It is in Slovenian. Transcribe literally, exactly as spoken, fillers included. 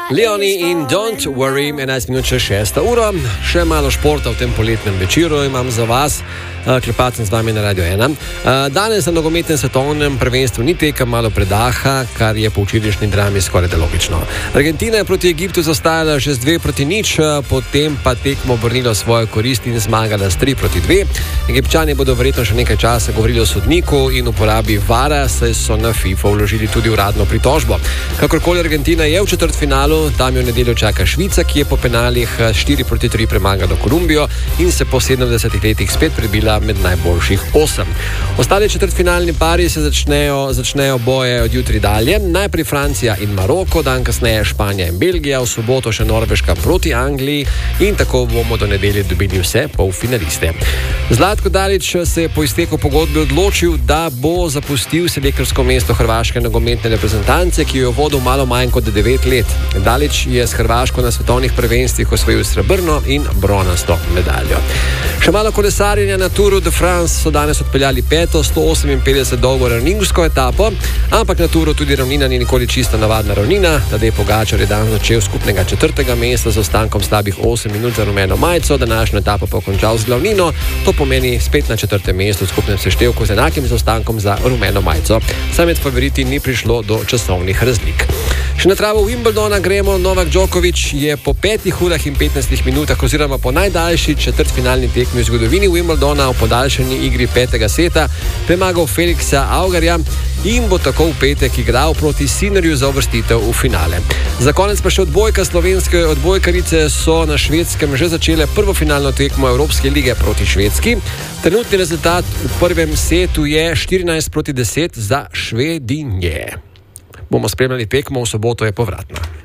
Leoni in Don't Worry, enajst minut še šesta ura. Še malo športa v tem poletnem večeru imam za vas. Klepacem z vami na Radio ena. Danes na nogometnem svetovnem prvenstvu ni tekem, malo predaha, kar je po včerajšnji drami skoraj da logično. Argentina je proti Egiptu zaostajala že z dve proti nič, potem pa tekmo obrnila svojo korist in zmagala s tri proti dve. Egipčani bodo verjetno še nekaj časa govorili o sodniku in uporabi vara, saj so na FIFA vložili tudi uradno pritožbo. Kakorkoli, Argentina je v četrtfinalu, tam jo nedeljo čaka Švica, ki je po penalih štiri proti tri premagala Kolumbijo in se po sedemdesetih letih spet prebila med najboljših osem. Ostali četrtfinalni pari se začnejo, začnejo boje od jutri dalje. Najprej Francija in Maroko, dan kasneje Španija in Belgija, v soboto še Norveška proti Angliji in tako bomo do nedelje dobili vse polfinaliste. Zlatko Dalić se je po izteku pogodbe odločil, da bo zapustil selektorsko mesto hrvaške nogometne reprezentance, ki jo je vodil malo manj kot devet let. Dalić je s Hrvaško na svetovnih prvenstvih osvojil srebrno in bronasto medaljo. Še malo kolesarjenja na Touru de France so danes odpeljali peto, sto oseminpetdeset dolgo ravninsko etapo, ampak na Touru tudi ravnina ni nikoli čisto navadna ravnina. Tadej Pogačar je dan začel skupnega četrtega mesta z ostankom slabih osem minut za rumeno majico, današnjo etapo pa končal z glavnino, to pomeni spet na četrtem mestu v skupnem seštevku z enakim zaostankom za rumeno majico. Saj med favoriti ni prišlo do časovnih razlik. Še na travo Wimbledona gremo. Novak Djokovic je po petih urah in petnajstih minutah oziroma po najdaljši četrtfinalni tekmi v zgodovini Wimbledona v podaljšani igri petega seta premagal Felixa Augerja in bo tako v petek igral proti Sinnerju za uvrstitev v finale. Za konec pa še odbojka. Slovenske odbojkarice so na Švedskem že začele prvo finalno tekmo Evropske lige proti Švedski. Trenutni rezultat v prvem setu je štirinajst proti deset za Švedinje. Bomo spremljali tekmo, v soboto je povratna.